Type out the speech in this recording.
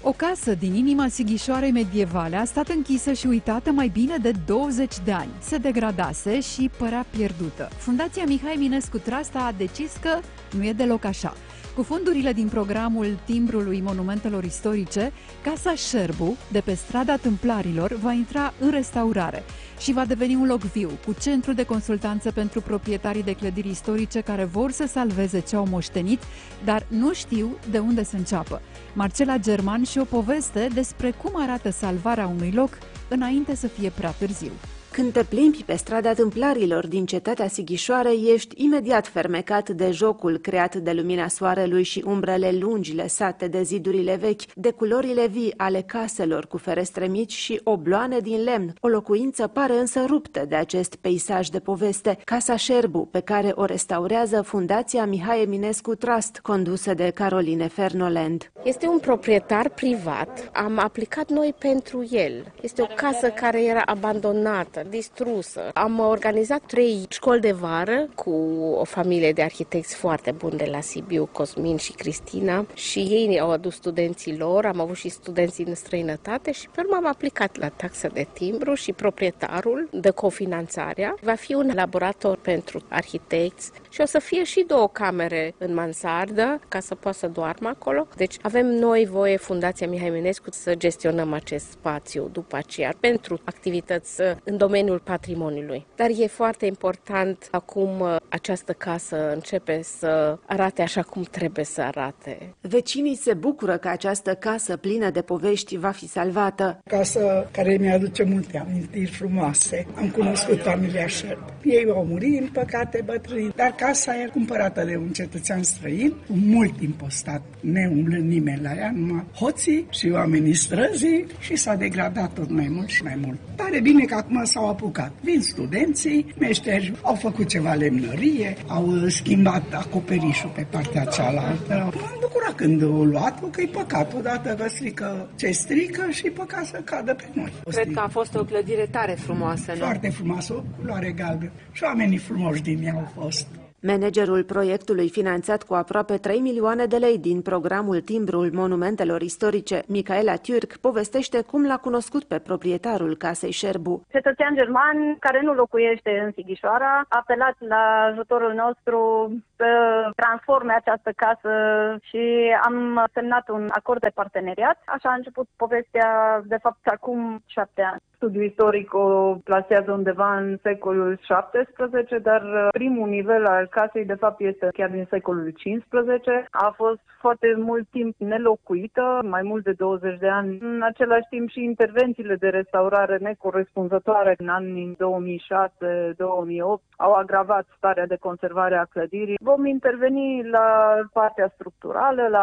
O casă din inima Sighișoarei medievale a stat închisă și uitată mai bine de 20 de ani. Se degradase și părea pierdută. Fundația Mihai Eminescu Trust a decis că nu e deloc așa. Cu fondurile din programul Timbrului Monumentelor Istorice, Casa Șerbu, de pe strada Tâmplarilor, va intra în restaurare și va deveni un loc viu, cu centru de consultanță pentru proprietarii de clădiri istorice care vor să salveze ce au moștenit, dar nu știu de unde să înceapă. Marcela German și o poveste despre cum arată salvarea unui loc înainte să fie prea târziu. Când te plimbi pe strada Tâmplarilor din cetatea Sighișoarei, ești imediat fermecat de jocul creat de lumina soarelui și umbrele lungi lăsate de zidurile vechi, de culorile vii ale caselor cu ferestre mici și obloane din lemn. O locuință pare însă ruptă de acest peisaj de poveste, Casa Șerbu, pe care o restaurează Fundația Mihai Eminescu Trust, condusă de Caroline Fernoland. Este un proprietar privat, am aplicat noi pentru el. Este o casă care era abandonată, distrusă. Am organizat 3 școli de vară cu o familie de arhitecți foarte buni de la Sibiu, Cosmin și Cristina, și ei au adus studenții lor, am avut și studenții în străinătate și pe urmă am aplicat la taxă de timbru și proprietarul de cofinanțarea. Va fi un laborator pentru arhitecți și o să fie și 2 camere în mansardă ca să poată să doarmă acolo. Deci avem noi voie, Fundația Mihai Eminescu, să gestionăm acest spațiu după aceea pentru activități în domeniul patrimoniului. Dar e foarte important acum această casă începe să arate așa cum trebuie să arate. Vecinii se bucură că această casă plină de povești va fi salvată. Casă care mi-aduce multe amintiri frumoase. Am cunoscut familia Șerbu. Ei au murit, în păcate, bătrâni, dar casa e cumpărată de un cetățean străin, cu mult impostat, neumblând nimeni la ea, numai hoții și oamenii străzii, și s-a degradat tot mai mult și mai mult. Pare bine că acum s-au apucat. Vin studenții, meșteri, au făcut ceva lemnărie, au schimbat acoperișul pe partea cealaltă. M-am bucurat când o luat, că e păcat odată că strică ce strică și păcat să cadă pe noi. Cred că a fost o clădire tare frumoasă, nu? Foarte frumoasă, o culoare galbenă. Și oamenii frumoși din ea au fost. Managerul proiectului, finanțat cu aproape 3 milioane de lei din programul Timbrul Monumentelor Istorice, Micaela Tjurk, povestește cum l-a cunoscut pe proprietarul Casei Șerbu. Cetățean german care nu locuiește în Sighișoara a apelat la ajutorul nostru să transforme această casă și am semnat un acord de parteneriat. Așa a început povestea, de fapt, acum 7 ani. Studiul istoric o plasează undeva în secolul XVII, dar primul nivel al casei, de fapt, este chiar din secolul XV. A fost foarte mult timp nelocuită, mai mult de 20 de ani. În același timp și intervențiile de restaurare necorespunzătoare în anii 2006-2008 au agravat starea de conservare a clădirii. Vom interveni la partea structurală, la